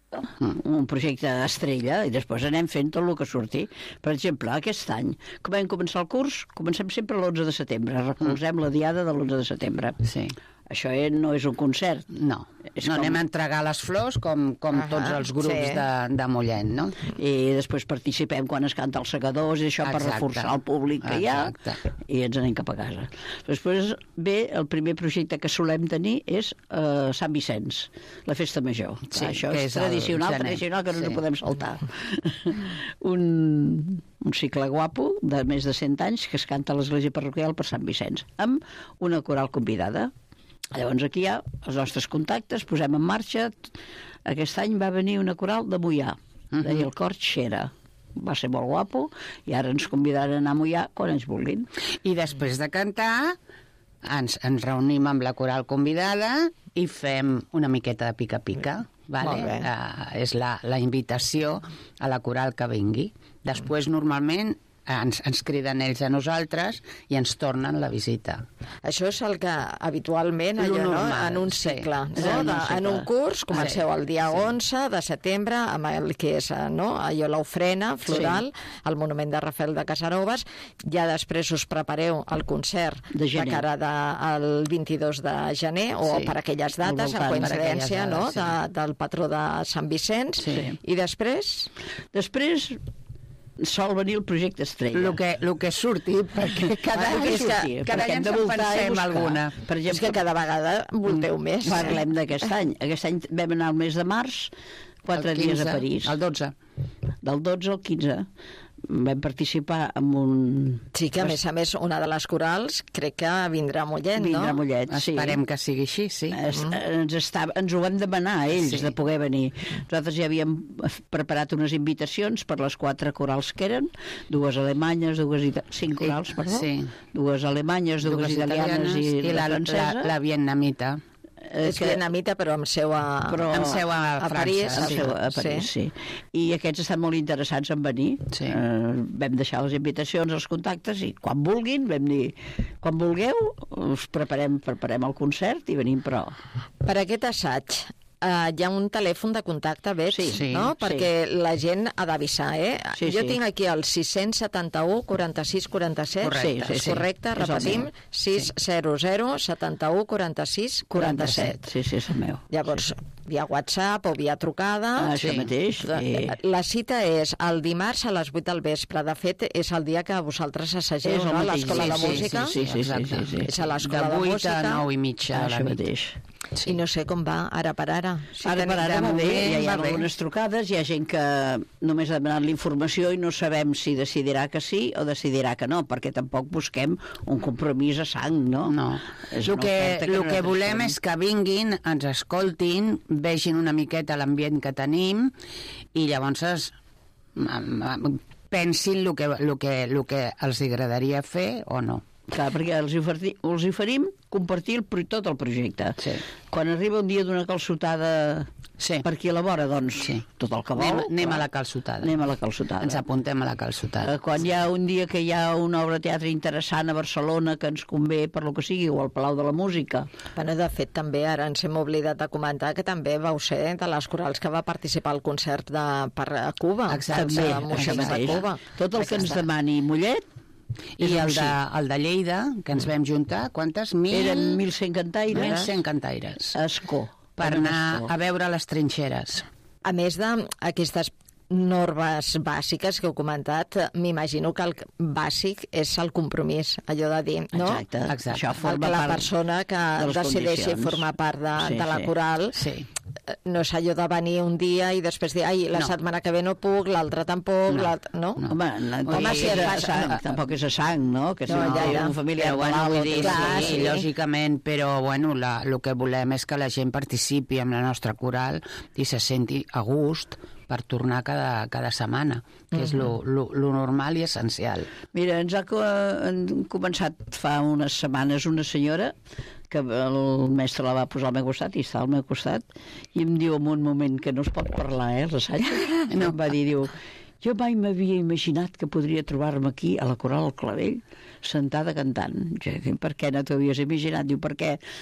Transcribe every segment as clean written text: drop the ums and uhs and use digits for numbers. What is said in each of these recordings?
un projecte estrella i després anem fent tot el que surti. Per exemple, aquest any, com vam començar el curs, comencem sempre l'11 de setembre, recolzem la diada de l'11 de setembre. Sí. Això no és un concert. No, anem a entregar les flors com tots els grups de Mollet, no? I després participem quan es canta els segadors i això per reforçar el públic que hi ha, i ens anem cap a casa. Després ve el primer projecte que solem tenir és Sant Vicenç, la festa major. Sí, això és tradicional que no ens podem saltar. Un cicle guapo de més de 100 anys que es canta a l'església parroquial per Sant Vicenç, amb una coral convidada. Llavors aquí hi ha els nostres contactes, posem en marxa. Aquest any va venir una coral de Moià, deia el cor Xera. Va ser molt guapo i ara ens convidaran a anar a Moià quan ens vulguin. I després de cantar ens reunim amb la coral convidada i fem una miqueta de pica-pica. Vale? És la invitació a la coral que vingui. Després normalment ens criden ells a nosaltres i ens tornen la visita. Això és el que habitualment allò, normal, en un cicle, en un curs comenceu el dia 11 de setembre amb el que és allò l'ofrena floral al Monument de Rafael de Casanovas. Ja després us prepareu el concert de cara al 22 de gener o per aquelles dates en coincidència del patró de Sant Vicenç. I després sol venir el projecte estrella. El que surti, perquè cada any ens en pensem alguna. Per exemple, és que cada vegada volteu més. Parlem d'aquest any. Aquest any vam anar al mes de març, 4 dies a París. El 12. Del 12 al 15. Vam participar en un... Sí, que a més una de les corals crec que vindrà a Mollet, no? Vindrà a Mollet, sí. Esperem que sigui així, sí. Ens ho van demanar ells de poder venir. Nosaltres ja havíem preparat unes invitacions per les 4 corals que eren, 2 alemanyes, 5 corals, perdó, 2 alemanyes, 2 italianes i la francesa. La vietnamita. És vietnamita però amb seu a França. A París, sí. I aquests estan molt interessats en venir. Vam deixar les invitacions, els contactes, i quan vulguin vam dir, quan vulgueu us preparem el concert i venim, però... Per aquest assaig hi ha un telèfon de contacte, veig, no? Perquè la gent ha d'avisar, Jo tinc aquí el 671 46 47, correcte, repetim, 600 71 46 47. Sí, és el meu. Llavors, via WhatsApp o via trucada. Això mateix. La cita és el dimarts a les 8 del vespre. De fet, és el dia que vosaltres assageu, no? A l'Escola de Música. Sí. És a l'Escola de Música. De 8 a 9 i mitja de la nit. I no sé com va ara per ara. Ara per ara va bé, hi ha algunes trucades, hi ha gent que només ha demanat la informació i no sabem si decidirà que sí o decidirà que no, perquè tampoc busquem un compromís a sang, no? No. El que volem és que vinguin, ens escoltin, vegin una miqueta l'ambient que tenim i llavors pensin el que els agradaria fer o no. Clar, perquè els oferim compartir tot el projecte. Quan arriba un dia d'una calçotada per qui a la vora, doncs tot el que vol. Anem a la calçotada. Ens apuntem a la calçotada. Quan hi ha un dia que hi ha una obra de teatre interessant a Barcelona que ens convé per lo que sigui, o al Palau de la Música. Bueno, de fet, també ara ens hem oblidat de comentar que també vau ser de les corals que va participar al concert per a Cuba. Exacte, això mateix. Tot el que ens demani Mollet. I el de Lleida, que ens vam juntar, quantes? Eren 1.100 cantaires. 1.100 cantaires. A Escó. Per anar a veure les trinxeres. A més d'aquestes normes bàsiques que heu comentat, m'imagino que el bàsic és el compromís, allò de dir, no? Exacte. Això forma la part persona que decideixi formar part de la coral no és allò de venir un dia i després dir, la setmana que ve no puc, l'altra tampoc, no? Home, si és sang, tampoc és a sang, no? Que si no hi ha una família vull dir, sí, lògicament, però bueno, el que volem és que la gent participi amb la nostra coral i se senti a gust per tornar cada setmana, que és lo normal i essencial. Mira, ens ha començat fa unes setmanes una senyora que el mestre la va posar al meu costat i està al meu costat i em diu en un moment que no es pot parlar, l'assaig, em va dir, jo mai m'havia imaginat que podria trobar-me aquí a la coral El Clavell sentada cantant. Jo dic, per què no t'ho havies imaginat? Diu, perquè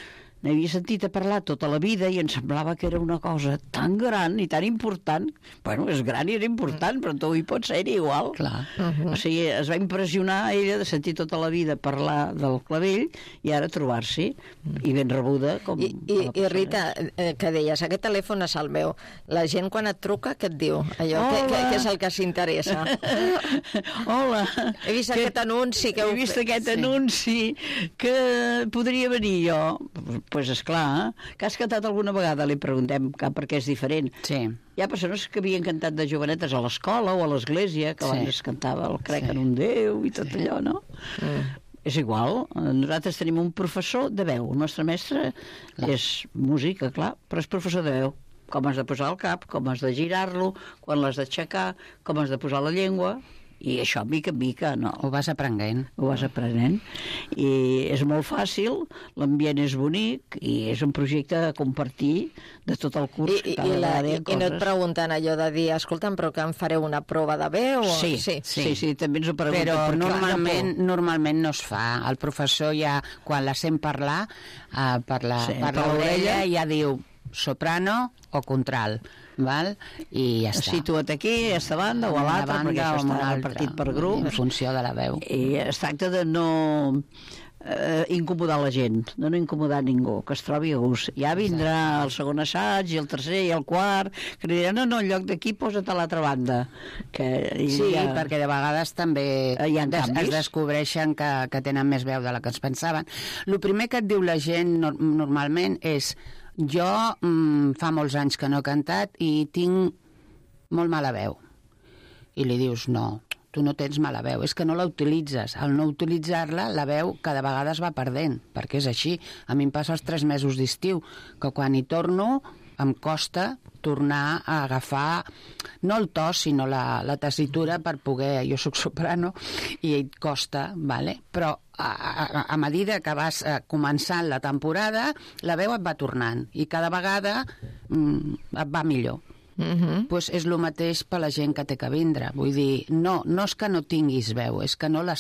n'havia sentit a parlar tota la vida i em semblava que era una cosa tan gran i tan important. Bueno, és gran i era important, però tu hi pots ser igual. Clar. O sigui, es va impressionar ella de sentir tota la vida parlar del clavell i ara trobar-s'hi, i ben rebuda com I Rita, que deies, aquest telèfon és el meu. La gent quan et truca, què et diu? Allò, què és el que s'interessa? Hola. He vist aquest anunci que he vist aquest anunci que podria venir jo. Pues esclar, que has cantat alguna vegada, li preguntem, perquè és diferent. Sí. Hi ha persones que havien cantat de jovenetes a l'escola o a l'església, que abans es cantava el crec en un Déu i tot allò, no? És igual, nosaltres tenim un professor de veu, el nostre mestre és música, clar, però és professor de veu. Com has de posar el cap, com has de girar-lo, quan l'has d'aixecar, com has de posar la llengua, i això, mica en mica, no. Ho vas aprenent. Ho vas aprenent. I és molt fàcil, l'ambient és bonic, i és un projecte a compartir de tot el curs. I no et pregunten allò de dir, escolta'm, però que em fareu una prova de veu? Sí, també ens ho pregunten. Però normalment no es fa. El professor ja, quan la sent parlar, per l'orella ja diu soprano o contralt. Val? I ja està. Situa't aquí, a esta banda o a l'altra, perquè això està repartit per grups. En funció de la veu. I es tracta de no incomodar la gent, de no incomodar ningú, que es trobi a gust. Ja vindrà el segon assaig, i el tercer, i el quart, que diran, no, en lloc d'aquí posa't a l'altra banda. Perquè de vegades també es descobreixen que tenen més veu de la que es pensaven. El primer que et diu la gent normalment és: jo fa molts anys que no he cantat i tinc molt mala veu. I li dius, no, tu no tens mala veu, és que no la utilitzes. Al no utilitzar-la, la veu cada vegada es va perdent, perquè és així. A mi em passa els 3 mesos d'estiu, que quan hi torno em costa tornar a agafar, no el to, sinó la tessitura per poder... Jo soc soprano i et costa, vale? Però a medida que vas començant la temporada, la veu et va tornant i cada vegada et va millor. Pues és el mateix per la gent que té que vindre. Vull dir, no és que no tinguis veu, és que no la